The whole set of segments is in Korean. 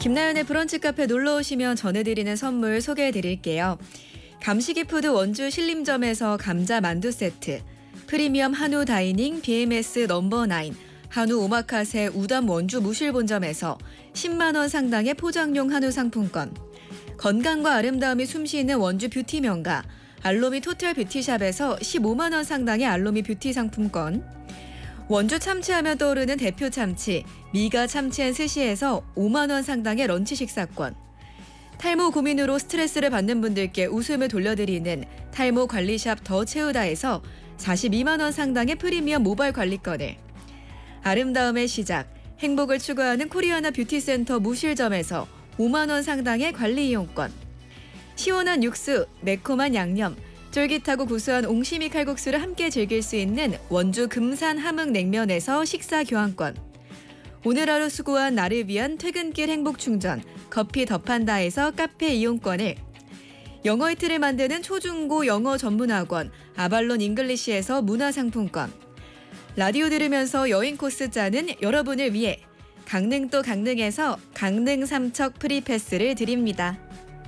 김나연의 브런치 카페 놀러 오시면 전해드리는 선물 소개해드릴게요. 감시기푸드 원주 신림점에서 감자 만두 세트, 프리미엄 한우 다이닝 BMS 넘버9, 한우 오마카세 우담 원주 무실본점에서 10만 원 상당의 포장용 한우 상품권, 건강과 아름다움이 숨쉬는 원주 뷰티 명가 알로미 토탈 뷰티샵에서 15만 원 상당의 알로미 뷰티 상품권, 원주 참치하면 떠오르는 대표 참치 미가 참치앤스시에서 5만 원 상당의 런치 식사권, 탈모 고민으로 스트레스를 받는 분들께 웃음을 돌려드리는 탈모 관리샵 더 채우다에서 42만 원 상당의 프리미엄 모바일 관리권을, 아름다움의 시작 행복을 추구하는 코리아나 뷰티센터 무실점에서 5만 원 상당의 관리 이용권, 시원한 육수 매콤한 양념 쫄깃하고 구수한 옹심이 칼국수를 함께 즐길 수 있는 원주 금산 함흥냉면에서 식사 교환권, 오늘 하루 수고한 나를 위한 퇴근길 행복 충전 커피 더판다에서 카페 이용권을, 영어 이틀을 만드는 초중고 영어 전문학원 아발론 잉글리시에서 문화상품권, 라디오 들으면서 여행 코스 짜는 여러분을 위해 강릉도 강릉에서 강릉 삼척 프리패스를 드립니다.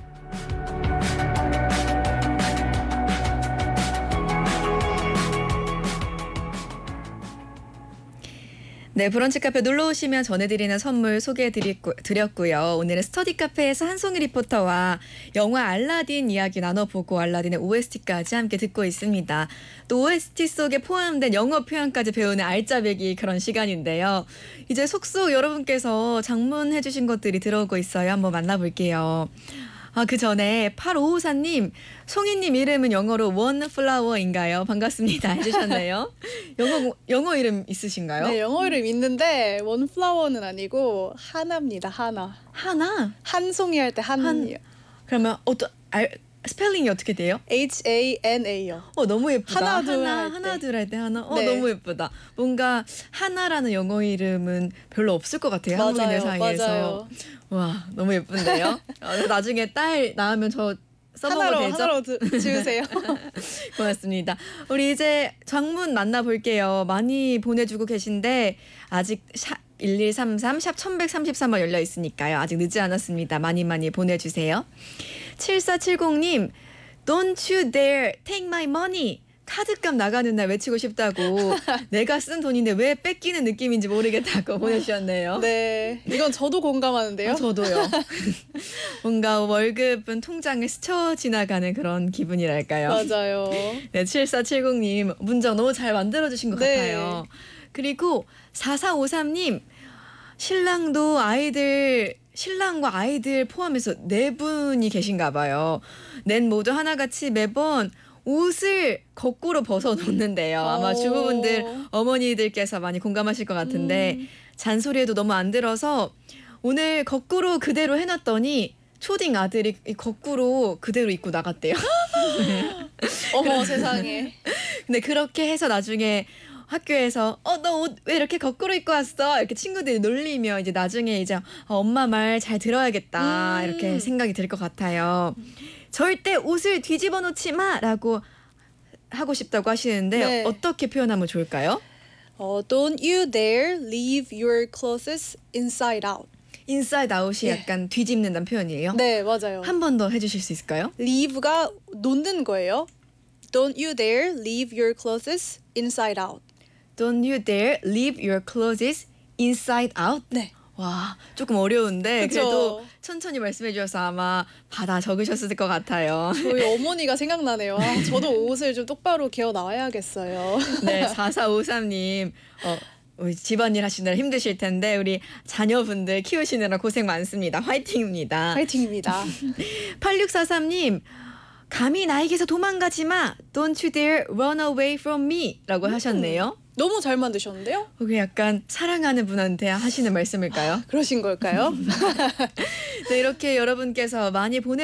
네, 브런치 카페 놀러 오시면 전해드리는 선물 소개해드렸고요. 오늘은 스터디 카페에서 한송이 리포터와 영화 알라딘 이야기 나눠보고 알라딘의 OST까지 함께 듣고 있습니다. 또 OST 속에 포함된 영어 표현까지 배우는 알짜배기 그런 시간인데요. 이제 속속 여러분께서 장문해주신 것들이 들어오고 있어요. 한번 만나볼게요. 그 전에 8554님, 송이님 이름은 영어로 원플라워인가요? 반갑습니다 해주셨네요. 영어 이름 있으신가요? 네, 영어 이름 있는데 원플라워는 아니고 하나입니다. 하나. 하나? 한송이 할 때 한이요. 그러면 스펠링이 어떻게 돼요? HANA요. 너무 예쁘다. 하나 둘 할 때 하나. 네. 너무 예쁘다. 뭔가 하나라는 영어 이름은 별로 없을 것 같아요. 맞아요, 한국인들 사이에서. 맞아요. 와, 너무 예쁜데요. 나중에 딸 낳으면 저 써먹어도 되죠? 하나로 지으세요. 고맙습니다. 우리 이제 장문 만나볼게요. 많이 보내주고 계신데 아직 샵 1133, 샵 1133번 열려 있으니까요. 아직 늦지 않았습니다. 많이 보내주세요. 7470님, Don't you dare take my money. 카드값 나가는 날 외치고 싶다고. 내가 쓴 돈인데 왜 뺏기는 느낌인지 모르겠다고 보내주셨네요. 네, 이건 저도 공감하는데요. 저도요. 뭔가 월급은 통장을 스쳐 지나가는 그런 기분이랄까요. 맞아요. 네, 7470님 문장 너무 잘 만들어주신 것 같아요. 그리고 4453님, 신랑과 아이들 포함해서 4분이 계신가 봐요. 넷 모두 하나같이 매번 옷을 거꾸로 벗어 놓는데요. 아마 주부분들, 어머니들께서 많이 공감하실 것 같은데 잔소리에도 너무 안 들어서 오늘 거꾸로 그대로 해놨더니 초딩 아들이 거꾸로 그대로 입고 나갔대요. 어머 세상에. 근데 그렇게 해서 나중에 학교에서 너 옷 왜 이렇게 거꾸로 입고 왔어? 이렇게 친구들이 놀리며 이제 나중에 이제 엄마 말 잘 들어야겠다 이렇게 생각이 들 것 같아요. 절대 옷을 뒤집어 놓지 마라고 하고 싶다고 하시는데 네. 어떻게 표현하면 좋을까요? Don't you dare leave your clothes inside out. 인사이드 아웃이 예. 약간 뒤집는다는 표현이에요? 네, 맞아요. 한 번 더 해주실 수 있을까요? leave가 놓는 거예요. Don't you dare leave your clothes inside out. Don't you dare leave your clothes inside out? 네. 와, 조금 어려운데 그쵸? 그래도 천천히 말씀해 주셔서 아마 받아 적으셨을 것 같아요. 저희 어머니가 생각나네요. 저도 옷을 좀 똑바로 개어 나와야겠어요. 네, 4453님 우리 집안일 하시느라 힘드실 텐데 우리 자녀분들 키우시느라 고생 많습니다. 화이팅입니다. 파이팅입니다. 8643님, 감히 나에게서 도망가지 마. Don't you dare run away from me 라고 하셨네요. 너무 잘 만드셨는데요? 그게 약간 사랑하는 분한테 하시는 말씀일까요? 그러신 걸까요? 네, 이렇게 여러분께서 많이